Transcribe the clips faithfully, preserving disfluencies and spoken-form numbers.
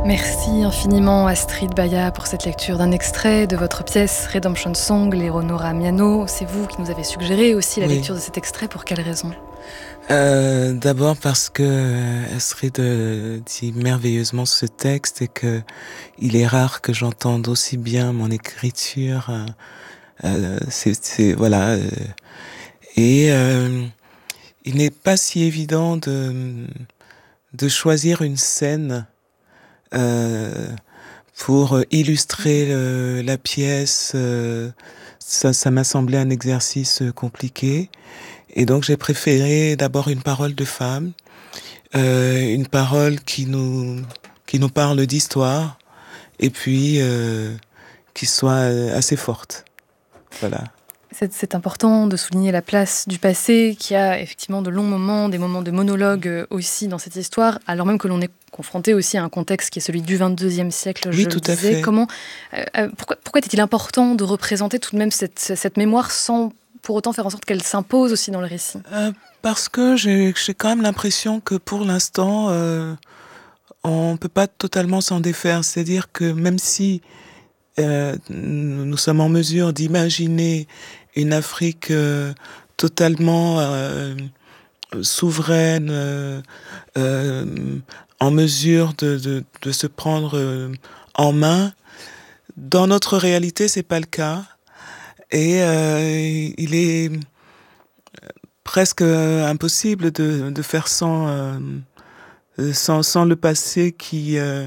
Merci infiniment Astrid Baya pour cette lecture d'un extrait de votre pièce Redemption Song, Leonora Miano. C'est vous qui nous avez suggéré aussi la oui. lecture de cet extrait. Pour quelle raison ? euh, D'abord parce que Astrid dit merveilleusement ce texte et que il est rare que j'entende aussi bien mon écriture. Euh, c'est, c'est voilà. Euh, et euh, il n'est pas si évident de de choisir une scène Euh, pour illustrer le, la pièce. Euh, ça, ça m'a semblé un exercice compliqué, et donc j'ai préféré d'abord une parole de femme, euh, une parole qui nous qui nous parle d'histoire, et puis euh, qui soit assez forte. Voilà. C'est, c'est important de souligner la place du passé, qui a effectivement de longs moments, des moments de monologue aussi dans cette histoire, alors même que l'on est confronté aussi à un contexte qui est celui du vingt-deuxième siècle, oui, je tout le disais. À fait. Comment, euh, pourquoi, pourquoi était-il important de représenter tout de même cette, cette mémoire sans pour autant faire en sorte qu'elle s'impose aussi dans le récit ? euh, Parce que j'ai, j'ai quand même l'impression que pour l'instant, euh, on ne peut pas totalement s'en défaire. C'est-à-dire que même si euh, nous sommes en mesure d'imaginer une Afrique euh, totalement euh, souveraine, euh, euh, en mesure de, de, de se prendre euh, en main, dans notre réalité, c'est pas le cas. Et euh, il est presque impossible de, de faire sans, euh, sans, sans le passé qui euh,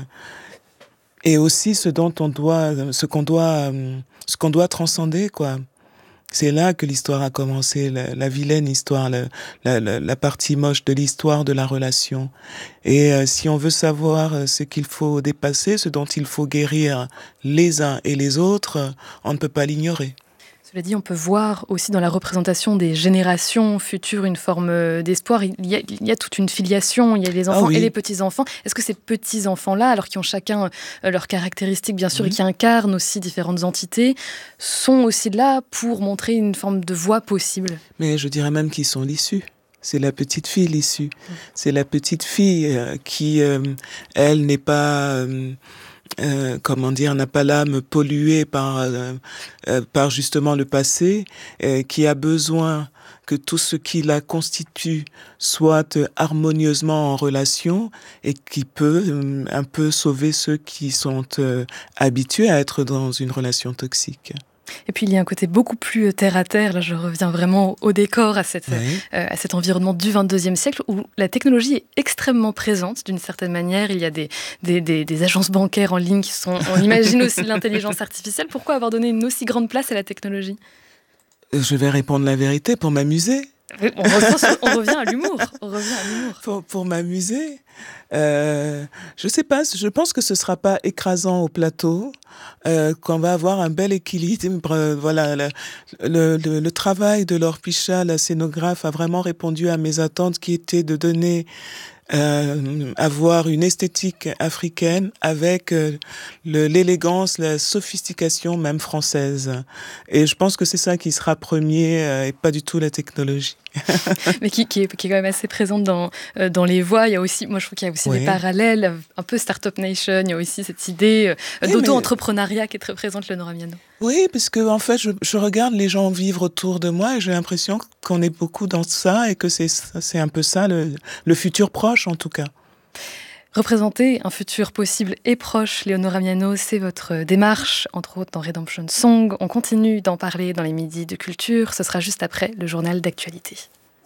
est aussi ce dont on doit, ce qu'on doit, ce qu'on doit transcender, quoi. C'est là que l'histoire a commencé, la, la vilaine histoire, la, la, la partie moche de l'histoire de la relation. Et euh, si on veut savoir ce qu'il faut dépasser, ce dont il faut guérir les uns et les autres, on ne peut pas l'ignorer. Cela dit, on peut voir aussi dans la représentation des générations futures une forme d'espoir. Il y a, il y a toute une filiation, il y a les enfants ah oui. et les petits-enfants. Est-ce que ces petits-enfants-là, alors qui ont chacun leurs caractéristiques, bien sûr, mmh. et qui incarnent aussi différentes entités, sont aussi là pour montrer une forme de voie possible ? Mais je dirais même qu'ils sont l'issue. C'est la petite fille l'issue. Mmh. C'est la petite fille euh, qui, euh, elle, n'est pas... Euh, Euh, comment dire, n'a pas l'âme polluée par, euh, euh, par justement le passé, euh, qui a besoin que tout ce qui la constitue soit euh, harmonieusement en relation, et qui peut euh, un peu sauver ceux qui sont euh, habitués à être dans une relation toxique. Et puis il y a un côté beaucoup plus terre à terre, là je reviens vraiment au décor, à, cette, oui. euh, à cet environnement du vingt-deuxième siècle où la technologie est extrêmement présente d'une certaine manière. Il y a des, des, des, des agences bancaires en ligne qui sont, on imagine aussi de l'intelligence artificielle. Pourquoi avoir donné une aussi grande place à la technologie ? Je vais répondre la vérité pour m'amuser. On revient, on revient à l'humour. On revient à l'humour. Pour, pour m'amuser, euh, je sais pas. Je pense que ce sera pas écrasant au plateau. Euh, qu'on va avoir un bel équilibre. Euh, voilà, le, le, le, le travail de Laure Pichat, la scénographe, a vraiment répondu à mes attentes, qui étaient de donner, euh, avoir une esthétique africaine avec euh, le, l'élégance, la sophistication même française. Et je pense que c'est ça qui sera premier euh, et pas du tout la technologie. Mais qui, qui, est, qui est quand même assez présente dans, euh, dans les voix. Il y a aussi, moi je trouve qu'il y a aussi oui. des parallèles, un peu Startup Nation. Il y a aussi cette idée euh, oui, d'auto-entrepreneuriat mais... qui est très présente, Leonora Miano. Oui, parce que en fait, je, je regarde les gens vivre autour de moi et j'ai l'impression qu'on est beaucoup dans ça et que c'est, c'est un peu ça, le, le futur proche en tout cas. Représenter un futur possible et proche, Leonora Miano, c'est votre démarche, entre autres dans Redemption Song. On continue d'en parler dans les midis de culture. Ce sera juste après le journal d'actualité.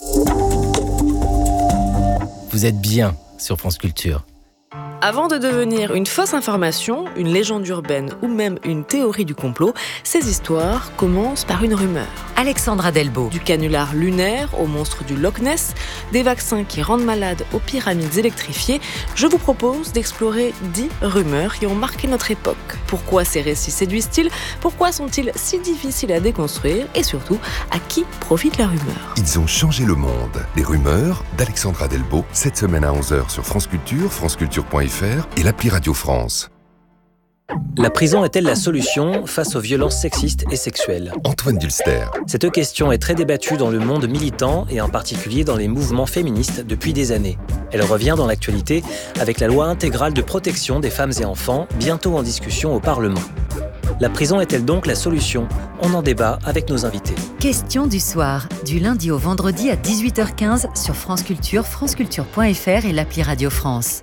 Vous êtes bien sur France Culture. Avant de devenir une fausse information, une légende urbaine ou même une théorie du complot, ces histoires commencent par une rumeur. Alexandra Delbo. Du canular lunaire au monstre du Loch Ness, des vaccins qui rendent malades aux pyramides électrifiées, je vous propose d'explorer dix rumeurs qui ont marqué notre époque. Pourquoi ces récits séduisent-ils ? Pourquoi sont-ils si difficiles à déconstruire ? Et surtout, à qui profite la rumeur ? Ils ont changé le monde. Les rumeurs d'Alexandra Delbo, cette semaine à onze heures sur France Culture, franceculture point f r et l'appli Radio France. La prison est-elle la solution face aux violences sexistes et sexuelles ? Antoine Dulster. Cette question est très débattue dans le monde militant et en particulier dans les mouvements féministes depuis des années. Elle revient dans l'actualité avec la loi intégrale de protection des femmes et enfants, bientôt en discussion au Parlement. La prison est-elle donc la solution ? On en débat avec nos invités. Question du soir, du lundi au vendredi à dix-huit heures quinze sur France Culture, franceculture point f r et l'appli Radio France.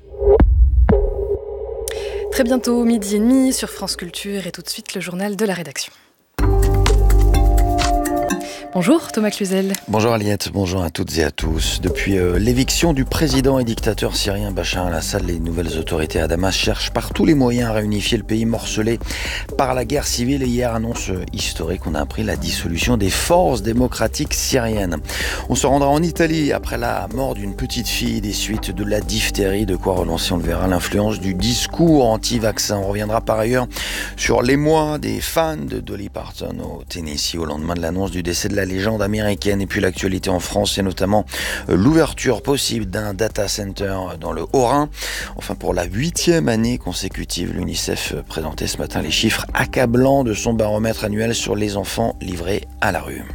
Très bientôt, midi et demi sur France Culture et tout de suite le journal de la rédaction. Bonjour Thomas Cluzel. Bonjour Aliette, bonjour à toutes et à tous. Depuis euh, l'éviction du président et dictateur syrien Bachar el-Assad, les nouvelles autorités à Damas cherchent par tous les moyens à réunifier le pays morcelé par la guerre civile. Et hier, annonce historique, on a appris la dissolution des forces démocratiques syriennes. On se rendra en Italie après la mort d'une petite fille des suites de la diphtérie, de quoi relancer, on le verra, l'influence du discours anti-vaccin. On reviendra par ailleurs sur l'émoi des fans de Dolly Parton au Tennessee au lendemain de l'annonce du décès de la légende américaine. Et puis l'actualité en France, c'est notamment l'ouverture possible d'un data center dans le Haut-Rhin. Enfin, pour la huitième année consécutive, l'UNICEF présentait ce matin les chiffres accablants de son baromètre annuel sur les enfants livrés à la rue.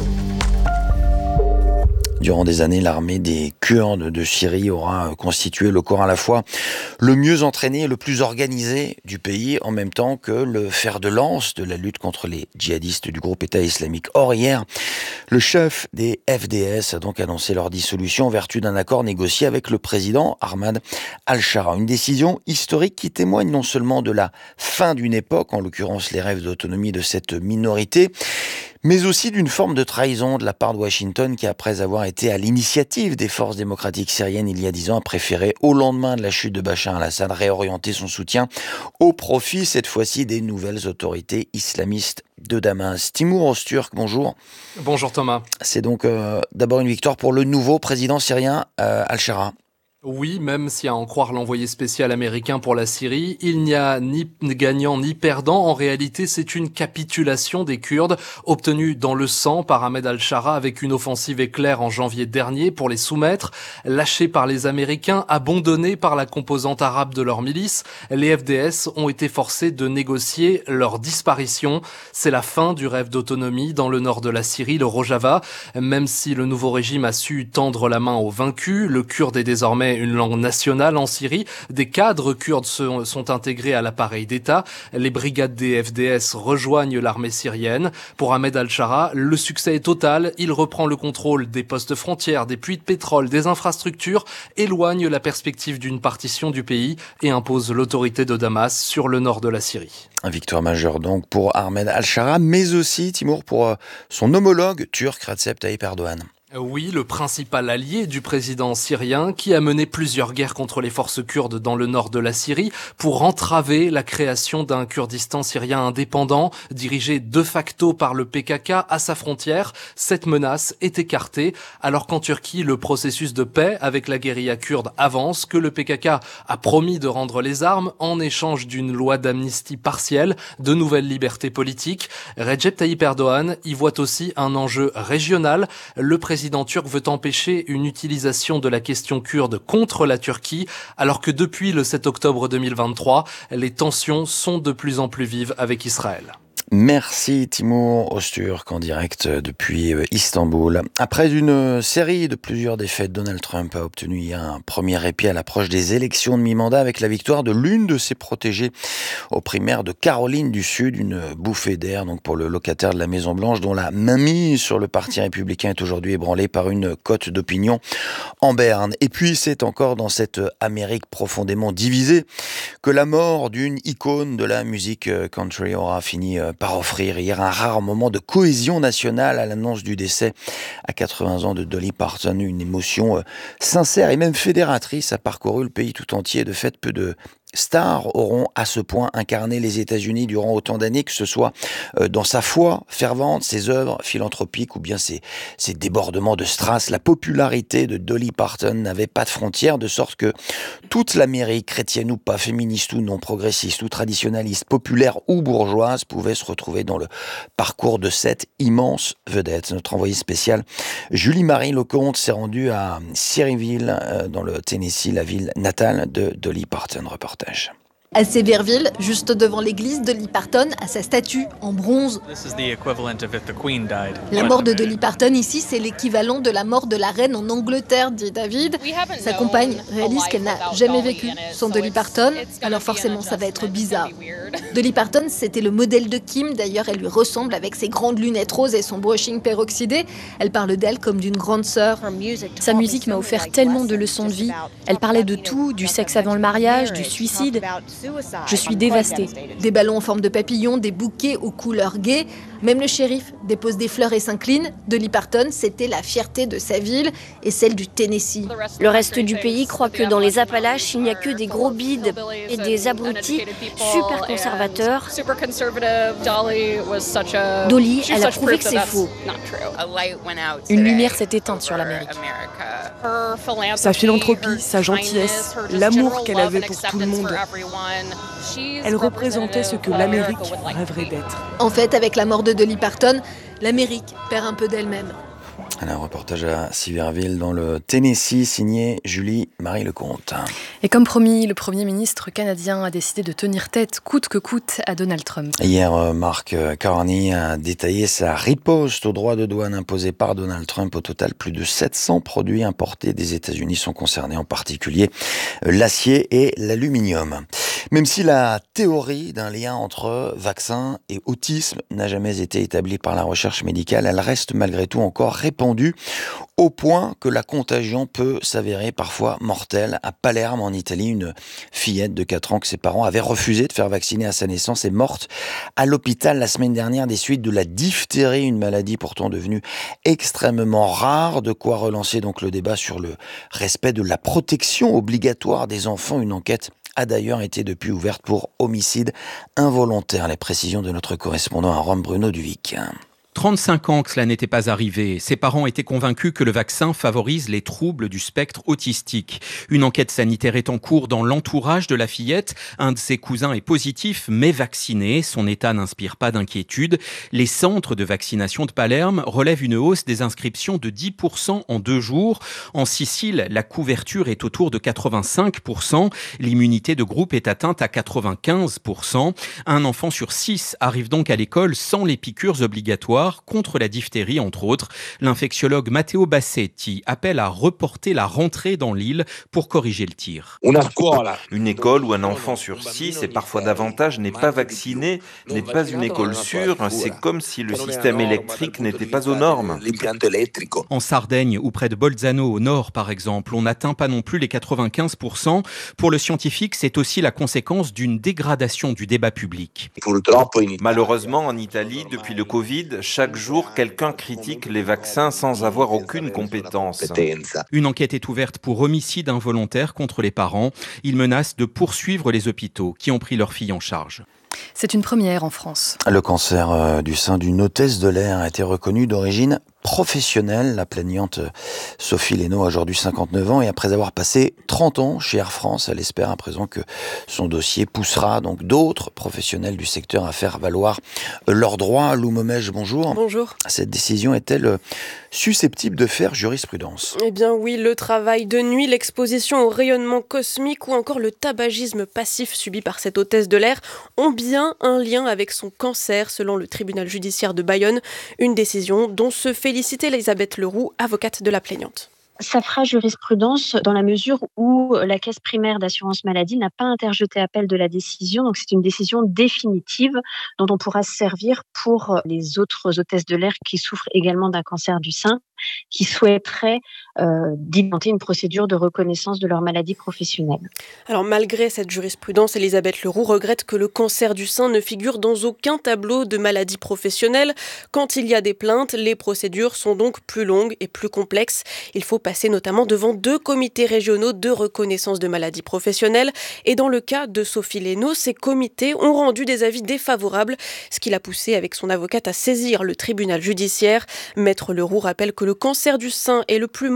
Durant des années, l'armée des Kurdes de Syrie aura constitué le corps à la fois le mieux entraîné et le plus organisé du pays, en même temps que le fer de lance de la lutte contre les djihadistes du groupe État islamique. Or, hier, le chef des F D S a donc annoncé leur dissolution en vertu d'un accord négocié avec le président Ahmad al-Shara. Une décision historique qui témoigne non seulement de la fin d'une époque, en l'occurrence les rêves d'autonomie de cette minorité, mais aussi d'une forme de trahison de la part de Washington qui, après avoir été à l'initiative des forces démocratiques syriennes il y a dix ans, a préféré, au lendemain de la chute de Bachar el-Assad, réorienter son soutien au profit, cette fois-ci, des nouvelles autorités islamistes de Damas. Timur Öztürk, bonjour. Bonjour Thomas. C'est donc euh, d'abord une victoire pour le nouveau président syrien euh, al-Shara. Oui, même si à en croire l'envoyé spécial américain pour la Syrie, il n'y a ni gagnant ni perdant. En réalité, c'est une capitulation des Kurdes obtenue dans le sang par Ahmed al-Shara avec une offensive éclair en janvier dernier pour les soumettre. Lâchés par les Américains, abandonnés par la composante arabe de leur milice, les F D S ont été forcés de négocier leur disparition. C'est la fin du rêve d'autonomie dans le nord de la Syrie, le Rojava. Même si le nouveau régime a su tendre la main aux vaincus, le kurde est désormais une langue nationale en Syrie. Des cadres kurdes sont, sont intégrés à l'appareil d'État. Les brigades des F D S rejoignent l'armée syrienne. Pour Ahmed al-Shara, le succès est total. Il reprend le contrôle des postes frontières, des puits de pétrole, des infrastructures, éloigne la perspective d'une partition du pays et impose l'autorité de Damas sur le nord de la Syrie. Un victoire majeure donc pour Ahmed al-Shara, mais aussi, Timur, pour son homologue turc Recep Tayyip Erdogan. Oui, le principal allié du président syrien qui a mené plusieurs guerres contre les forces kurdes dans le nord de la Syrie pour entraver la création d'un Kurdistan syrien indépendant dirigé de facto par le P K K à sa frontière. Cette menace est écartée alors qu'en Turquie, le processus de paix avec la guérilla kurde avance, que le P K K a promis de rendre les armes en échange d'une loi d'amnistie partielle, de nouvelles libertés politiques. Recep Tayyip Erdogan y voit aussi un enjeu régional. Le président Le président turc veut empêcher une utilisation de la question kurde contre la Turquie, alors que depuis le sept octobre deux mille vingt-trois, les tensions sont de plus en plus vives avec Israël. Merci Timur Öztürk en direct depuis Istanbul. Après une série de plusieurs défaites, Donald Trump a obtenu hier un premier répit à l'approche des élections de mi-mandat avec la victoire de l'une de ses protégées aux primaires de Caroline du Sud. Une bouffée d'air donc pour le locataire de la Maison-Blanche dont la mainmise sur le parti républicain est aujourd'hui ébranlée par une cote d'opinion en berne. Et puis c'est encore dans cette Amérique profondément divisée que la mort d'une icône de la musique country aura fini par offrir hier un rare moment de cohésion nationale à l'annonce du décès à quatre-vingts ans de Dolly Parton. Une émotion sincère et même fédératrice a parcouru le pays tout entier. De fait, peu de stars auront à ce point incarné les États-Unis durant autant d'années, que ce soit dans sa foi fervente, ses œuvres philanthropiques ou bien ses, ses débordements de strass. La popularité de Dolly Parton n'avait pas de frontières, de sorte que toute l'Amérique, chrétienne ou pas, féministe ou non, progressiste ou traditionnaliste, populaire ou bourgeoise, pouvait se retrouver dans le parcours de cette immense vedette. Notre envoyée spéciale Julie-Marie Lecomte s'est rendue à Sirieville, dans le Tennessee, la ville natale de Dolly Parton. Reportage. À Séverville, juste devant l'église, Dolly Parton a sa statue en bronze. La mort de Dolly Parton ici, c'est l'équivalent de la mort de la reine en Angleterre, dit David. Sa compagne réalise qu'elle n'a jamais vécu sans Dolly Parton, alors forcément ça va être bizarre. Dolly Parton, c'était le modèle de Kim, d'ailleurs elle lui ressemble avec ses grandes lunettes roses et son brushing peroxydé. Elle parle d'elle comme d'une grande sœur. Sa musique m'a offert tellement de leçons de vie. Elle parlait de tout, du sexe avant le mariage, du suicide. Je suis dévastée. Des ballons en forme de papillon, des bouquets aux couleurs gaies. Même le shérif dépose des fleurs et s'incline. Dolly Parton, c'était la fierté de sa ville et celle du Tennessee. Le reste du pays croit que dans les Appalaches, il n'y a que des gros bides et des abrutis super conservateurs. Dolly, elle a prouvé que c'est faux. Une lumière s'est éteinte sur l'Amérique. Sa philanthropie, sa gentillesse, l'amour qu'elle avait pour tout le monde. Elle représentait ce que l'Amérique rêverait d'être. En fait, avec la mort de Dolly Parton, l'Amérique perd un peu d'elle-même. Un reportage à Séverville dans le Tennessee, signé Julie-Marie Lecomte. Et comme promis, le Premier ministre canadien a décidé de tenir tête, coûte que coûte, à Donald Trump. Hier, Mark Carney a détaillé sa riposte aux droits de douane imposés par Donald Trump. Au total, plus de sept cents produits importés des États-Unis sont concernés, en particulier l'acier et l'aluminium. Même si la théorie d'un lien entre vaccin et autisme n'a jamais été établie par la recherche médicale, elle reste malgré tout encore répandue au point que la contagion peut s'avérer parfois mortelle. À Palerme, en Italie, une fillette de quatre ans que ses parents avaient refusé de faire vacciner à sa naissance est morte à l'hôpital la semaine dernière des suites de la diphtérie, une maladie pourtant devenue extrêmement rare. De quoi relancer donc le débat sur le respect de la protection obligatoire des enfants. Une enquête a d'ailleurs été depuis ouverte pour homicide involontaire. Les précisions de notre correspondant à Rome, Bruno Duvic. trente-cinq ans que cela n'était pas arrivé. Ses parents étaient convaincus que le vaccin favorise les troubles du spectre autistique. Une enquête sanitaire est en cours dans l'entourage de la fillette. Un de ses cousins est positif, mais vacciné. Son état n'inspire pas d'inquiétude. Les centres de vaccination de Palerme relèvent une hausse des inscriptions de dix pour cent en deux jours. En Sicile, la couverture est autour de quatre-vingt-cinq pour cent. L'immunité de groupe est atteinte à quatre-vingt-quinze pour cent. Un enfant sur six arrive donc à l'école sans les piqûres obligatoires contre la diphtérie, entre autres. L'infectiologue Matteo Bassetti appelle à reporter la rentrée dans l'île pour corriger le tir. Une école où un enfant sur six et parfois davantage n'est pas vacciné n'est pas une école sûre. C'est comme si le système électrique n'était pas aux normes. En Sardaigne ou près de Bolzano au nord par exemple, on n'atteint pas non plus les quatre-vingt-quinze pour cent. Pour le scientifique, c'est aussi la conséquence d'une dégradation du débat public. Malheureusement, en Italie, depuis le Covid, chaque jour, quelqu'un critique les vaccins sans avoir aucune compétence. Une enquête est ouverte pour homicide involontaire contre les parents. Ils menacent de poursuivre les hôpitaux qui ont pris leur fille en charge. C'est une première en France. Le cancer du sein d'une hôtesse de l'air a été reconnu d'origine professionnelle. La plaignante Sophie Lénaud a aujourd'hui cinquante-neuf ans et après avoir passé trente ans chez Air France, elle espère à présent que son dossier poussera donc d'autres professionnels du secteur à faire valoir leurs droits. Lou Momège, bonjour. Bonjour. Cette décision est-elle susceptible de faire jurisprudence ? Eh bien oui, le travail de nuit, l'exposition au rayonnement cosmique ou encore le tabagisme passif subi par cette hôtesse de l'air ont bien un lien avec son cancer, selon le tribunal judiciaire de Bayonne. Une décision dont se félicite Elisabeth Leroux, avocate de la plaignante. Ça fera jurisprudence dans la mesure où la caisse primaire d'assurance maladie n'a pas interjeté appel de la décision. Donc c'est une décision définitive dont on pourra se servir pour les autres hôtesses de l'air qui souffrent également d'un cancer du sein, qui souhaiteraient euh, diventer une procédure de reconnaissance de leur maladie professionnelle. Alors malgré cette jurisprudence, Elisabeth Leroux regrette que le cancer du sein ne figure dans aucun tableau de maladie professionnelle. Quand il y a des plaintes, les procédures sont donc plus longues et plus complexes. Il faut passer notamment devant deux comités régionaux de reconnaissance de maladies professionnelles. Et dans le cas de Sophie Lénaud, ces comités ont rendu des avis défavorables, ce qui l'a poussé avec son avocate à saisir le tribunal judiciaire. Maître Leroux rappelle que le cancer du sein est le plus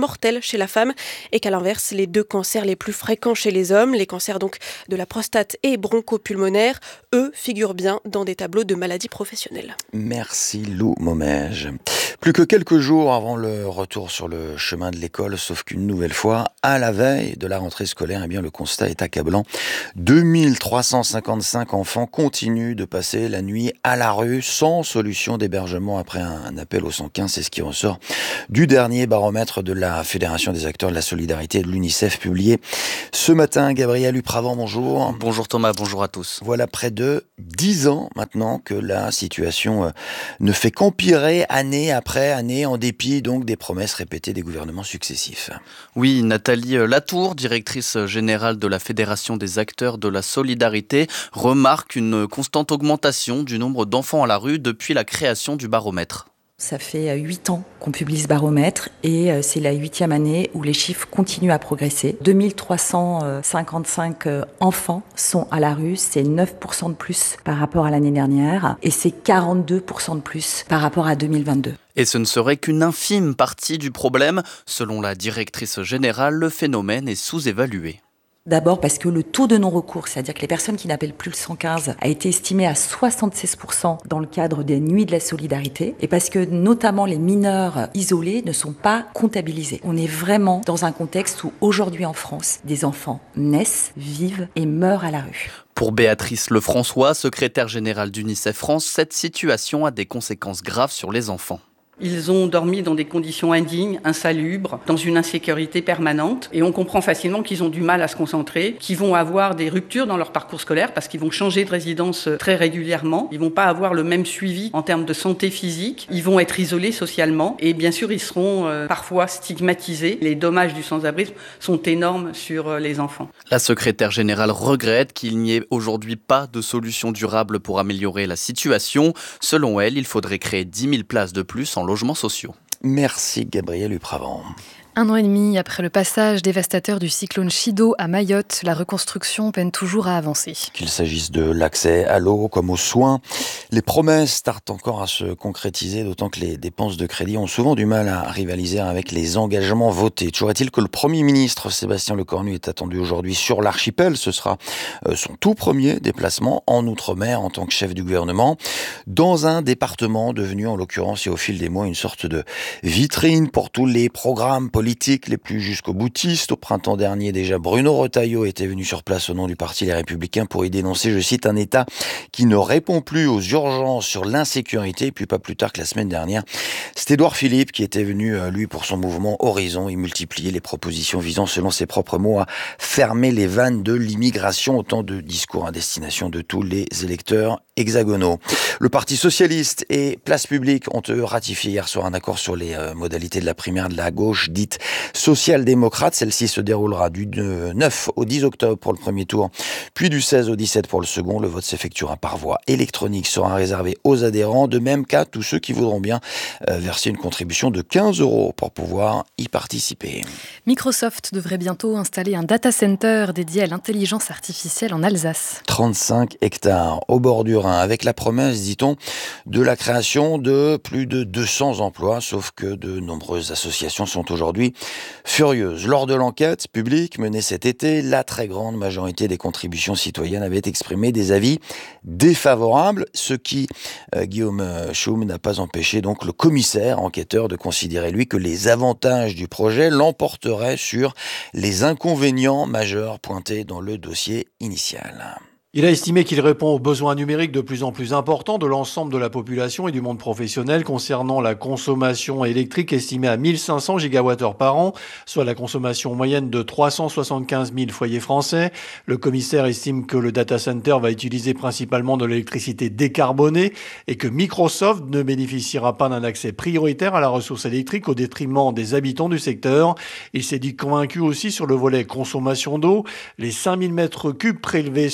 mortels chez la femme et qu'à l'inverse, les deux cancers les plus fréquents chez les hommes, les cancers donc de la prostate et bronchopulmonaire, eux figurent bien dans des tableaux de maladies professionnelles. Merci Lou Momège. Plus que quelques jours avant le retour sur le chemin de l'école, sauf qu'une nouvelle fois, à la veille de la rentrée scolaire, eh bien le constat est accablant. deux mille trois cent cinquante-cinq enfants continuent de passer la nuit à la rue sans solution d'hébergement après un appel au cent quinze. C'est ce qui ressort du dernier baromètre de la Fédération des acteurs de la solidarité et de l'UNICEF publié ce matin. Gabriel Upravant, bonjour. Bonjour Thomas, bonjour à tous. Voilà près de dix ans maintenant que la situation ne fait qu'empirer année après année en dépit donc des promesses répétées des gouvernements successifs. Oui, Nathalie Latour, directrice générale de la Fédération des acteurs de la solidarité, remarque une constante augmentation du nombre d'enfants à la rue depuis la création du baromètre. Ça fait huit ans qu'on publie ce baromètre et c'est la huitième année où les chiffres continuent à progresser. deux mille trois cent cinquante-cinq enfants sont à la rue, c'est neuf pour cent de plus par rapport à l'année dernière et c'est quarante-deux pour cent de plus par rapport à deux mille vingt-deux. Et ce ne serait qu'une infime partie du problème. Selon la directrice générale, le phénomène est sous-évalué. D'abord parce que le taux de non-recours, c'est-à-dire que les personnes qui n'appellent plus le cent quinze, a été estimé à soixante-seize pour cent dans le cadre des nuits de la solidarité et parce que notamment les mineurs isolés ne sont pas comptabilisés. On est vraiment dans un contexte où aujourd'hui en France, des enfants naissent, vivent et meurent à la rue. Pour Béatrice Lefrançois, secrétaire générale d'UNICEF France, cette situation a des conséquences graves sur les enfants. Ils ont dormi dans des conditions indignes, insalubres, dans une insécurité permanente. Et on comprend facilement qu'ils ont du mal à se concentrer, qu'ils vont avoir des ruptures dans leur parcours scolaire parce qu'ils vont changer de résidence très régulièrement. Ils vont pas avoir le même suivi en termes de santé physique. Ils vont être isolés socialement. Et bien sûr, ils seront euh, parfois stigmatisés. Les dommages du sans-abrisme sont énormes sur euh, les enfants. La secrétaire générale regrette qu'il n'y ait aujourd'hui pas de solution durable pour améliorer la situation. Selon elle, il faudrait créer dix mille places de plus en logements sociaux. Merci Gabriel Upravant. Un an et demi après le passage dévastateur du cyclone Chido à Mayotte, la reconstruction peine toujours à avancer. Qu'il s'agisse de l'accès à l'eau comme aux soins, les promesses tardent encore à se concrétiser, d'autant que les dépenses de crédit ont souvent du mal à rivaliser avec les engagements votés. Toujours est-il que le Premier ministre Sébastien Lecornu est attendu aujourd'hui sur l'archipel. Ce sera son tout premier déplacement en Outre-mer en tant que chef du gouvernement, dans un département devenu en l'occurrence et au fil des mois une sorte de vitrine pour tous les programmes politiques politiques les plus jusqu'au boutiste. Au printemps dernier, déjà, Bruno Retailleau était venu sur place au nom du parti Les Républicains pour y dénoncer, je cite, un État qui ne répond plus aux urgences sur l'insécurité. Et puis pas plus tard que la semaine dernière, c'est Édouard Philippe qui était venu, lui, pour son mouvement Horizon, et multiplier les propositions visant, selon ses propres mots, à fermer les vannes de l'immigration. Autant de discours à destination de tous les électeurs hexagonaux. Le Parti Socialiste et Place Publique ont eux ratifié hier soir un accord sur les euh, modalités de la primaire de la gauche dite social-démocrate. Celle-ci se déroulera du neuf au dix octobre pour le premier tour, puis du seize au dix-sept pour le second. Le vote s'effectuera par voie électronique, sera réservé aux adhérents, de même qu'à tous ceux qui voudront bien euh, verser une contribution de quinze euros pour pouvoir y participer. Microsoft devrait bientôt installer un data center dédié à l'intelligence artificielle en Alsace. trente-cinq hectares au bord du Rhin, avec la promesse, dit-on, de la création de plus de deux cents emplois, sauf que de nombreuses associations sont aujourd'hui furieuses. Lors de l'enquête publique menée cet été, la très grande majorité des contributions citoyennes avaient exprimé des avis défavorables, ce qui, euh, Guillaume Schum, n'a pas empêché donc le commissaire enquêteur de considérer, lui, que les avantages du projet l'emporteraient sur les inconvénients majeurs pointés dans le dossier initial. Il a estimé qu'il répond aux besoins numériques de plus en plus importants de l'ensemble de la population et du monde professionnel concernant la consommation électrique estimée à mille cinq cents gigawattheures par an, soit la consommation moyenne de trois cent soixante-quinze mille foyers français. Le commissaire estime que le data center va utiliser principalement de l'électricité décarbonée et que Microsoft ne bénéficiera pas d'un accès prioritaire à la ressource électrique au détriment des habitants du secteur. Il s'est dit convaincu aussi sur le volet consommation d'eau. Les cinq mille mètres cubes prélevés sur le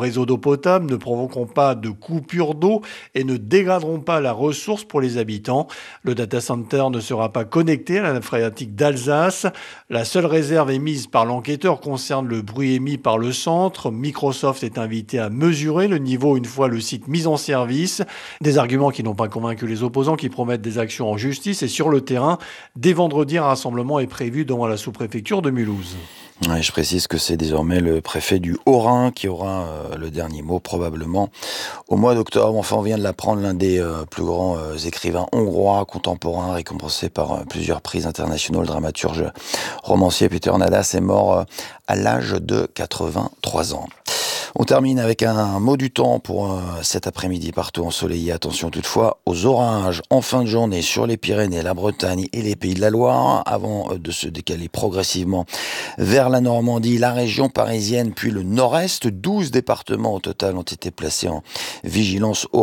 réseau d'eau potable, ne provoqueront pas de coupure d'eau et ne dégraderont pas la ressource pour les habitants. Le data center ne sera pas connecté à la nappe phréatique d'Alsace. La seule réserve émise par l'enquêteur concerne le bruit émis par le centre. Microsoft est invité à mesurer le niveau une fois le site mis en service. Des arguments qui n'ont pas convaincu les opposants qui promettent des actions en justice et sur le terrain. Dès vendredi, un rassemblement est prévu devant la sous-préfecture de Mulhouse. Ouais, je précise que c'est désormais le préfet du Haut-Rhin qui aura euh, le dernier mot, probablement au mois d'octobre. Enfin, on vient de l'apprendre, l'un des euh, plus grands euh, écrivains hongrois contemporains, récompensé par euh, plusieurs prix internationaux, le dramaturge romancier Péter Nadas, est mort euh, à l'âge de quatre-vingt-trois ans. On termine avec un mot du temps pour euh, cet après-midi partout ensoleillé. Attention toutefois aux orages en fin de journée sur les Pyrénées, la Bretagne et les Pays de la Loire, avant euh, de se décaler progressivement vers la Normandie, la région parisienne, puis le nord-est. douze départements au total ont été placés en vigilance orange.